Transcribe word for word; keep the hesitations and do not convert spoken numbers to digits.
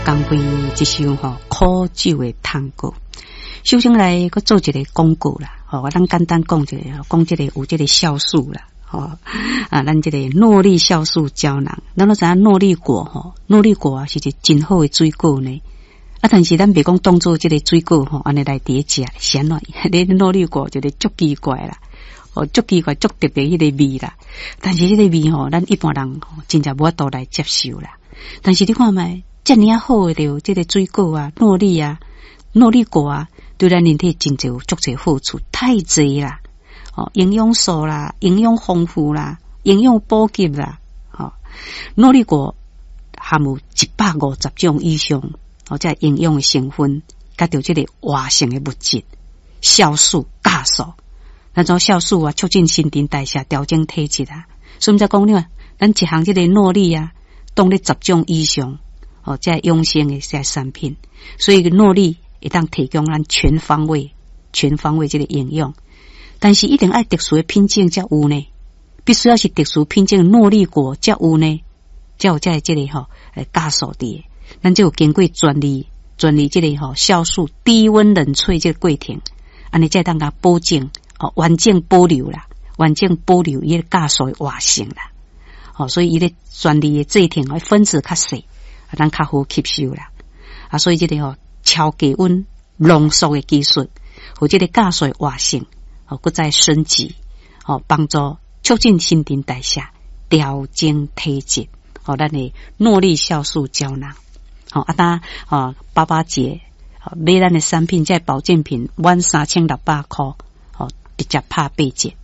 讲开一首吼苦酒的汤锅，首先来个做一个广告啦，吼，我咱简单讲一个，讲这个有这个酵素啦，吼啊，咱这个诺丽酵素胶囊，咱都知影诺丽果吼，诺丽果啊是一个真好的水果呢。啊，但是咱别讲当做这个水果吼，安尼来叠食，显然你诺丽果就是足奇怪啦，哦，足奇怪足特别迄个味啦。但是迄个味吼，咱一般人真正无法度来接受啦。但是你看卖。这么好的了，这个水果啊，诺丽啊，诺丽果啊，对咱人体真有足侪好处，太侪啦，哦，营养素啦，营养丰富啦，营养补给啦，哦，诺丽果含有一百五十种以上，哦，这营养的成分，加着这个活性的物质，酵素、酵素，那种酵素啊，促进新陈代谢，调整体质啊，所以才讲呢，咱一项这个诺丽啊，当咧十种以上。哦，这养生的这产品，所以诺丽会当提供咱全方位、全方位这个营养，但是一定要特殊的品种才有呢，必须要是特殊品种诺丽果才有呢，才有这这里吼诶酵素的，咱就有经过专利、专利这里吼酵素低温冷萃这个过程，安尼才当甲保证哦完整保留啦，完整保留伊个酵素的活性啦，哦，所以伊个专利的制成诶分子较细。咱较好吸收啦，啊，所以这个吼超低温浓缩的技术，和这个酵素的活性，哦，搁再升级，哦，帮助促进新陈代谢，调整体质，哦，咱的诺丽酵素胶囊，哦，啊，当哦八八节，哦，买咱的产品，这保健品，满三千六百块，哦，直接拍八折。